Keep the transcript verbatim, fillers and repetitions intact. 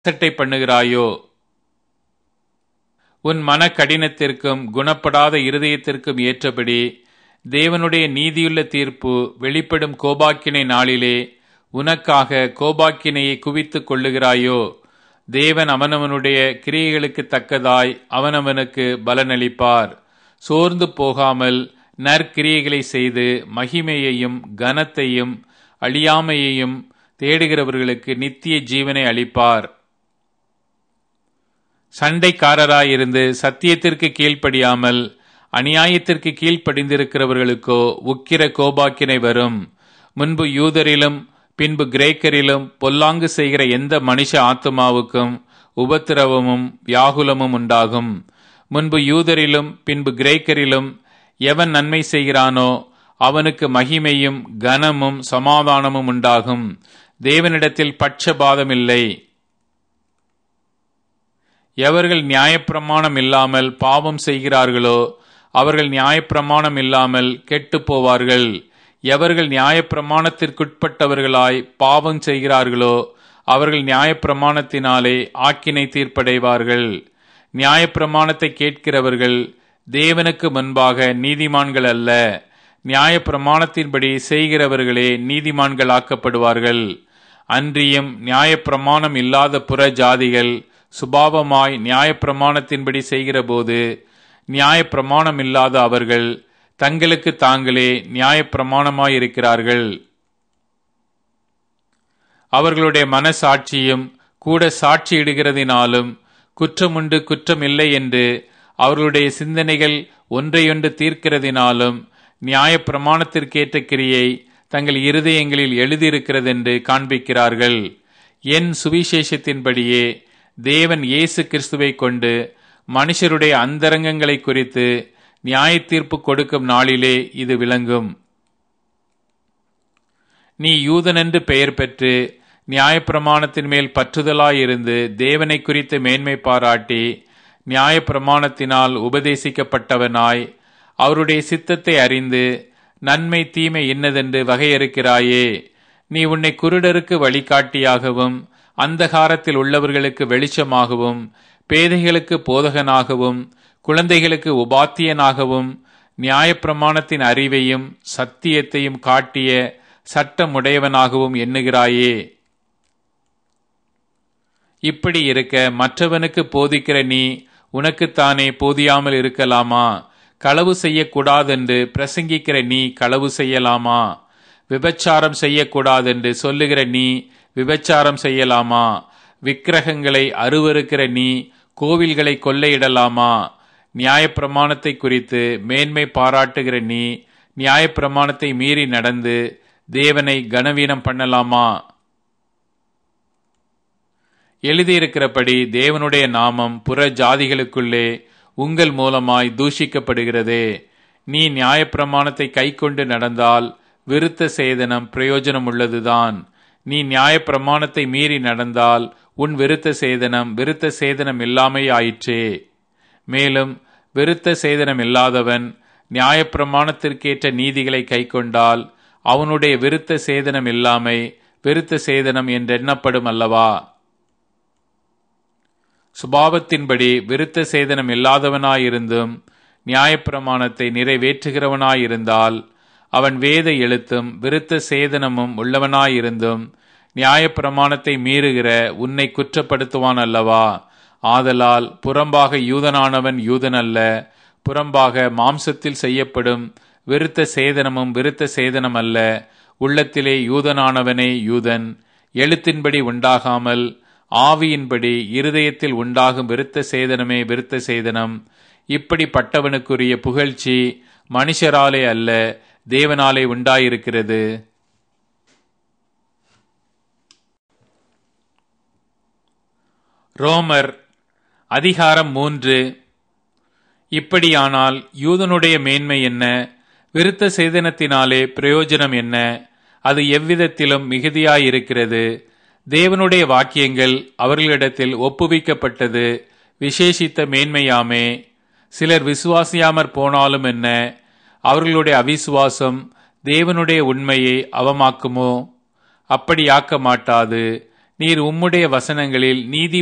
அசட்டை பண்ணுகிறாயோ? உன் மன கடினத்திற்கும் குணப்படாத இருதயத்திற்கும் ஏற்றபடி தேவனுடைய நீதியுள்ள தீர்ப்பு வெளிப்படும் கோபாக்கினை நாளிலே உனக்காக கோபாக்கினையை குவித்துக் கொள்ளுகிறாயோ? தேவன் அவனவனுடைய கிரியைகளுக்கு தக்கதாய் அவனவனுக்கு பலனளிப்பார். சோர்ந்து போகாமல் நற்கிரியைகளை செய்து மகிமையையும் கனத்தையும் அழியாமையையும் தேடுகிறவர்களுக்கு நித்திய ஜீவனை அளிப்பார். சண்டைக்காரராயிருந்து சத்தியத்திற்கு கீழ்ப்படியாமல் அநியாயத்திற்கு கீழ்ப்படிந்திருக்கிறவர்களுக்கோ உக்கிர கோபாக்கினை வரும். முன்பு யூதரிலும் பின்பு கிரேக்கரிலும் பொல்லாங்கு செய்கிற எந்த மனுஷ ஆத்துமாவுக்கும் உபத்திரவமும் வியாகுலமும் உண்டாகும். முன்பு யூதரிலும் பின்பு கிரேக்கரிலும் எவன் நன்மை செய்கிறானோ அவனுக்கு மகிமையும் கனமும் சமாதானமும் உண்டாகும். தேவனிடத்தில் பட்சபாதமில்லை. எவர்கள் நியாயப்பிரமாணம் இல்லாமல் பாவம் செய்கிறார்களோ அவர்கள் நியாயப்பிரமாணம் இல்லாமல் கெட்டு போவார்கள். எவர்கள் நியாயப்பிரமாணத்திற்குட்பட்டவர்களாய் பாவம் செய்கிறார்களோ அவர்கள் நியாயப்பிரமாணத்தினாலே ஆக்கினை தீர்ப்படைவார்கள். நியாயப்பிரமாணத்தை கேட்கிறவர்கள் தேவனுக்கு முன்பாக நீதிமான்கள் அல்ல, நியாயப்பிரமாணத்தின்படி செய்கிறவர்களே நீதிமான்கள் ஆக்கப்படுவார்கள். அன்றியும் நியாயப்பிரமாணம் இல்லாத புற ஜாதிகள் சுபாவமாய் நியாயப்பிரமாணத்தின்படி செய்கிறபோது நியாயப்பிரமாணம் இல்லாத அவர்கள் தங்களுக்கு தாங்களே நியாயப்பிரமாணமாயிருக்கிறார்கள். அவர்களுடைய மனசாட்சியும் கூட சாட்சியிடுகிறதினாலும் குற்றமுண்டு குற்றமில்லை என்று அவர்களுடைய சிந்தனைகள் ஒன்றையொன்று தீர்க்கிறதினாலும் நியாயப்பிரமாணத்திற்கேற்ற கிரியை தங்கள் இருதயங்களில் எழுதியிருக்கிறதென்று காண்பிக்கிறார்கள். என் சுவிசேஷத்தின்படியே தேவன் இயேசு கிறிஸ்துவை கொண்டு மனுஷருடைய அந்தரங்கங்களை குறித்து நியாய தீர்ப்பு கொடுக்கும் நாளிலே இது விளங்கும். நீ யூதனென்று பெயர் பெற்று நியாயப்பிரமாணத்தின் மேல் பற்றுதலாயிருந்து தேவனை குறித்து மேன்மை பாராட்டி நியாயப்பிரமாணத்தினால் உபதேசிக்கப்பட்டவனாய் அவருடைய சித்தத்தை அறிந்து நன்மை தீமை இன்னதென்று வகையறுக்கிறாயே. நீ உன்னை குருடருக்கு வழிகாட்டியாகவும் அந்தகாரத்தில் உள்ளவர்களுக்கு வெளிச்சமாகவும் பேதைகளுக்கு போதகனாகவும் குழந்தைகளுக்கு உபாத்தியனாகவும் நியாயப்பிரமாணத்தின் அறிவையும் சத்தியத்தையும் காட்டிய சட்டமுடையவனாகவும் எண்ணுகிறாயே. இப்படி இருக்க மற்றவனுக்கு போதிக்கிற நீ உனக்குத்தானே போதியாமல் இருக்கலாமா? களவு செய்யக்கூடாதென்று பிரசங்கிக்கிற நீ களவு செய்யலாமா? விபச்சாரம் செய்யக்கூடாதென்று சொல்லுகிற நீ விபச்சாரம் செய்யலாமா? விக்கிரகங்களை அருவருக்கிற நீ கோவில்களை கொள்ளையிடலாமா? நியாயப்பிரமாணத்தை குறித்து மேன்மை பாராட்டுகிற நீ நியாயப்பிரமாணத்தை மீறி நடந்து தேவனை கனவீனம் பண்ணலாமா? எழுதியிருக்கிறபடி தேவனுடைய நாமம் புற ஜாதிகளுக்குள்ளே உங்கள் மூலமாய் தூஷிக்கப்படுகிறதே. நீ நியாயப்பிரமாணத்தை கைக்கொண்டு நடந்தால் விருத்த சேதனம் பிரயோஜனம் உள்ளதுதான். நீ நியாயப்பிரமாணத்தை மீறி நடந்தால் உன் விருத்த சேதனம் விருத்த சேதனம் இல்லாமை ஆயிற்றே. மேலும் விருத்த சேதனம் இல்லாதவன் நியாயப்பிரமாணத்திற்கேற்ற நீதிகளை கைக்கொண்டால் அவனுடைய விருத்த சேதனம் இல்லாமை விருத்த சேதனம் என்றெண்ணப்படும் அல்லவா? சுபாவத்தின்படி விருத்த சேதனம் இல்லாதவனாயிருந்தும் நியாயப்பிரமாணத்தை நிறைவேற்றுகிறவனாயிருந்தால் அவன் வேத எழுத்தும் விருத்த சேதனமும் உள்ளவனாயிருந்தும் நியாயப்பிரமாணத்தை மீறுகிற உன்னை குற்றப்படுத்துவான் அல்லவா? ஆதலால் புறம்பாக யூதனானவன் யூதன் அல்ல, புறம்பாக மாம்சத்தில் செய்யப்படும் விருத்த சேதனமும் விருத்த சேதனம் அல்ல, உள்ளத்திலே யூதனானவனே யூதன். எழுத்தின்படி உண்டாகாமல் ஆவியின்படி இருதயத்தில் உண்டாகும் விருத்த சேதனமே விருத்த சேதனம். இப்படிப்பட்டவனுக்குரிய புகழ்ச்சி மனுஷராலே அல்ல, தேவனாலே உண்டாயிருக்கிறது. ரோமர் அதிகாரம் மூன்று. இப்படியானால் யூதனுடைய மேன்மை என்ன? விருத்த சேதனத்தினாலே பிரயோஜனம் என்ன? அது எவ்விதத்திலும் மிகுதியாயிருக்கிறது. தேவனுடைய வாக்கியங்கள் அவர்களிடத்தில் ஒப்புவிக்கப்பட்டது விசேஷித்த மேன்மையாமே. சிலர் விசுவாசியாமற் போனாலும் என்ன? அவர்களுடைய அவிசுவாசம் தேவனுடைய உண்மையை அவமாக்குமோ? அப்படியாக்க மாட்டாது. நீர் உம்முடைய வசனங்களில் நீதி